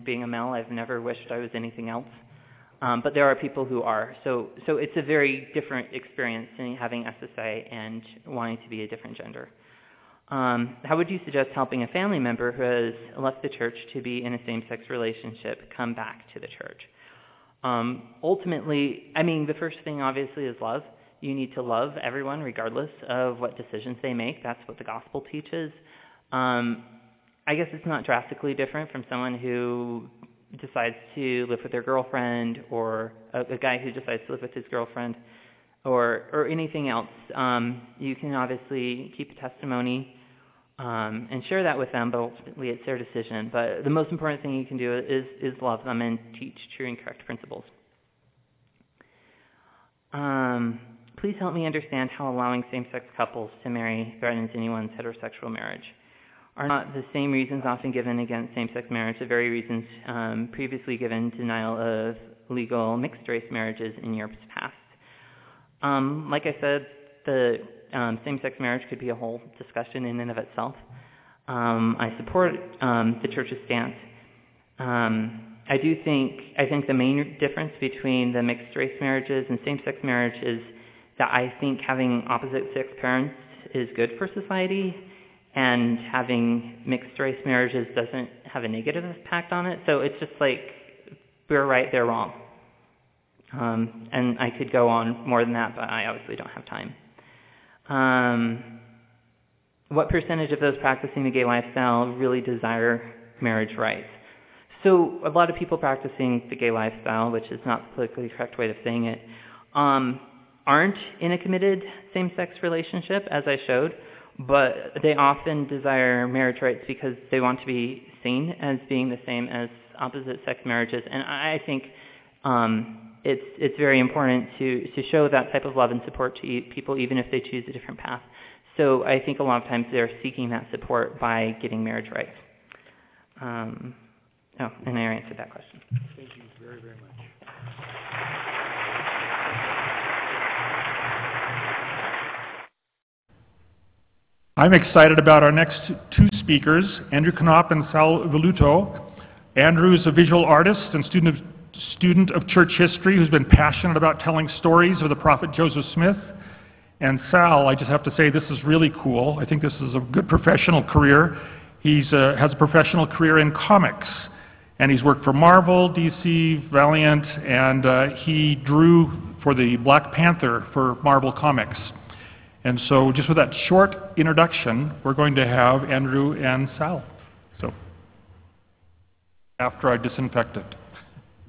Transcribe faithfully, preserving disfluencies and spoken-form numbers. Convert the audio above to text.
being a male, I've never wished I was anything else. Um, but there are people who are. So, so it's a very different experience in having S S A and wanting to be a different gender. Um, how would you suggest helping a family member who has left the church to be in a same-sex relationship come back to the church? Um, ultimately, I mean, the first thing obviously is love. You need to love everyone regardless of what decisions they make. That's what the gospel teaches. Um, I guess it's not drastically different from someone who decides to live with their girlfriend, or a, a guy who decides to live with his girlfriend, or or anything else. Um, you can obviously keep a testimony um, and share that with them, but ultimately it's their decision. But the most important thing you can do is is love them and teach true and correct principles. Um, please help me understand how allowing same-sex couples to marry threatens anyone's heterosexual marriage. Are not the same reasons often given against same-sex marriage the very reasons um, previously given denial of legal mixed-race marriages in years past? Um, like I said, the um, same-sex marriage could be a whole discussion in and of itself. Um, I support um, the church's stance. Um, I do think I think the main difference between the mixed-race marriages and same-sex marriage is that I think having opposite-sex parents is good for society, and having mixed-race marriages doesn't have a negative impact on it. So it's just like we're right, they're wrong. Um, and I could go on more than that, but I obviously don't have time. Um, what percentage of those practicing the gay lifestyle really desire marriage rights? So a lot of people practicing the gay lifestyle, which is not the politically correct way of saying it, um, aren't in a committed same-sex relationship, as I showed, but they often desire marriage rights because they want to be seen as being the same as opposite-sex marriages. And I think um, it's it's very important to, to show that type of love and support to people, even if they choose a different path. So I think a lot of times they're seeking that support by getting marriage rights. Um, oh, and I answered that question. Thank you very, very much. I'm excited about our next two speakers, Andrew Knopp and Sal Velluto. Andrew is a visual artist and student of, student of church history who's been passionate about telling stories of the prophet Joseph Smith. And Sal, I just have to say, this is really cool. I think this is a good professional career. He uh, has a professional career in comics. And he's worked for Marvel, D C, Valiant, and uh, he drew for the Black Panther for Marvel Comics. And so just with that short introduction, we're going to have Andrew and Sal. So after I disinfect it.